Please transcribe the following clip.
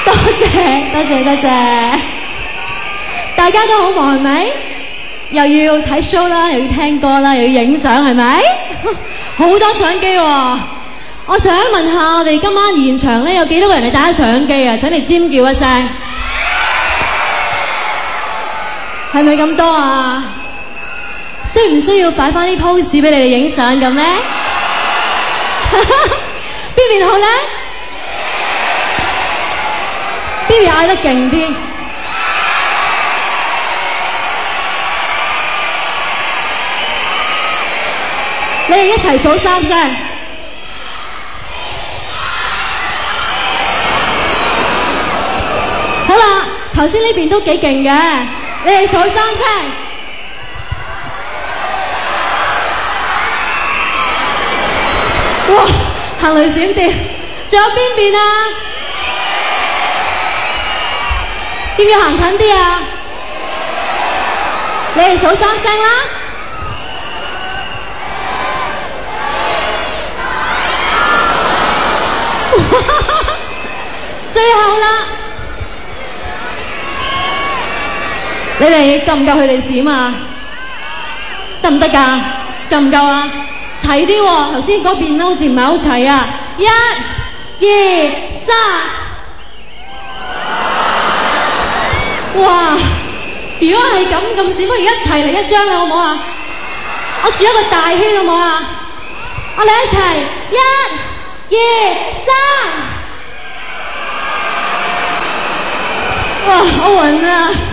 多謝多謝多謝，大家都好忙係咪？又要睇 show 啦，又要聽歌啦，又要影相係咪？好多相機喎！我想問下我哋今晚現場咧有幾多個人係帶咗相機啊？請你尖叫一聲，係咪咁多啊？需唔需要擺翻啲 pose 俾你哋影相咁咧？邊邊好咧？B B 嗌得勁啲，你哋一齊數3聲。好啦，頭先呢邊都幾勁嘅，你哋數3聲。哇，行雷閃電，仲有邊邊啊？要唔要行近啲啊？你哋數3聲啦。最後啦，你哋夠唔夠佢哋閃啊？得唔得㗎？夠唔夠啊？齊啲喎，頭先嗰邊好似唔係好齊啊！1、2、3。哇！如果係咁閃，不如一齊嚟一張啦，好唔好啊？我轉一個大圈好唔好啊？我哋一齊1、2、3。哇！好暈啊！